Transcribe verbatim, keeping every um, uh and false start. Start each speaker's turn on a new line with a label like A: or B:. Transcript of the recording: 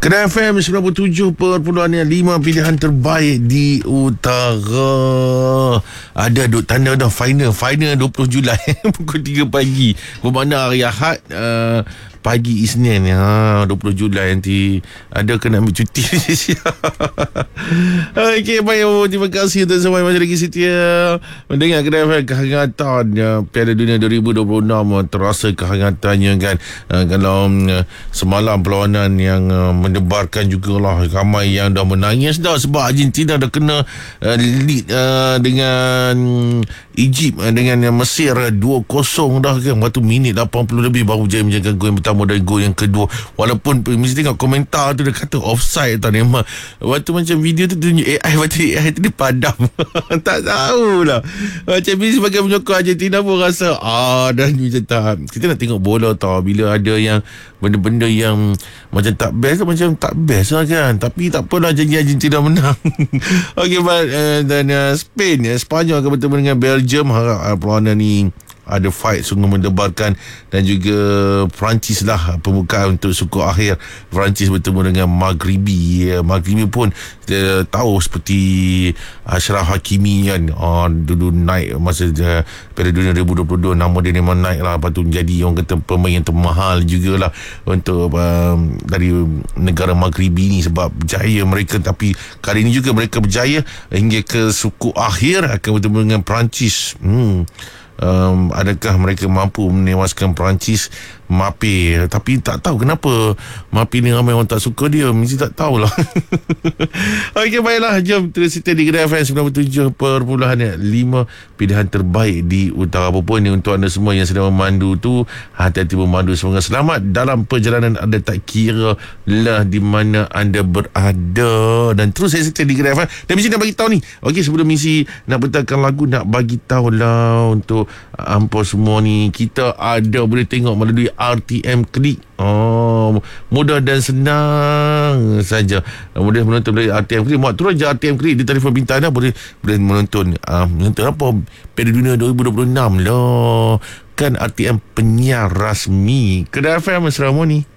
A: Kedah F M sembilan puluh tujuh perpuluhan lima pilihan terbaik di utara. Ada duk tanda dah final Final dua puluh Julai pukul tiga pagi. Bermakna hari Ahad uh, pagi Isnin ha, dua puluh Julai nanti. Ada kena ambil cuti. Okey, baik. Oh, terima kasih untuk semua yang masih lagi setia mendengar Kedah F M. Kehangatan uh, Piala Dunia dua ribu dua puluh enam uh, terasa kehangatannya kan. uh, Kalau uh, semalam perlawanan yang uh, mendebarkan jugalah ramai yang dah menangis dah sebab Argentina dah kena uh, lead uh, dengan Egypt uh, dengan uh, Mesir uh, dua kosong dah kan. Waktu minit lapan puluh lebih baru je menjaga gol yang pertama dan gol yang kedua. Walaupun mesti tengok komentar tu dia kata offside tau. Memang waktu macam video tu tunjuk A I, waktu A I tu dia padam. Tak tahulah. Macam ni sebagai penyokong Argentina pun rasa ah dah ni macam tak. Kita nak tengok bola tau. Bila ada yang benda-benda yang macam tak best, macam tak best lah kan. Tapi tak apalah, janji Argentina menang. Okey, uh, dan uh, Spain uh, Sepanyol akan bertemu dengan Belgium. Harap uh, perlawanan ni ada fight sungguh mendebarkan. Dan juga Perancis lah pembukaan untuk suku akhir. Perancis bertemu dengan Maghribi. uh, Maghribi pun uh, tahu seperti Ashraf Hakimi kan, uh, dulu naik masa uh, Piala Dunia dua ribu dua puluh dua. Nama dia memang naik lah. Lepas tu jadi orang kata pemain yang termahal jugalah untuk uh, dari negara Maghribi ni sebab berjaya mereka. Tapi kali ini juga mereka berjaya hingga ke suku akhir, akan bertemu dengan Perancis. hmm Um, adakah mereka mampu menewaskan Perancis? Mapi. Tapi tak tahu kenapa Mapi ni ramai orang tak suka dia. Mesti tak tahulah. Okey, baiklah, jom terus kita di Kedah F M sembilan puluh tujuh perpuluhan lima pilihan terbaik di utara. Apa pun ni untuk anda semua yang sedang memandu tu, hati-hati memandu. Semoga selamat dalam perjalanan anda, tak kira lah di mana anda berada. Dan terus saya setia di Kedah F M. Dan mesti nak bagi tahu ni. Okey, sebelum misi nak bentarkan lagu, nak bagi tahu lah untuk ampun semua ni, kita ada boleh tengok melalui R T M Klik. Oh, mudah dan senang saja. Boleh menonton melalui R T M Klik. Muat turun je R T M Klik di telefon pintar anda, boleh boleh menonton. Uh, menonton apa? Piala Dunia dua ribu dua puluh enam lah. Kan R T M penyiar rasmi Kedah F M. Assalamualaikum.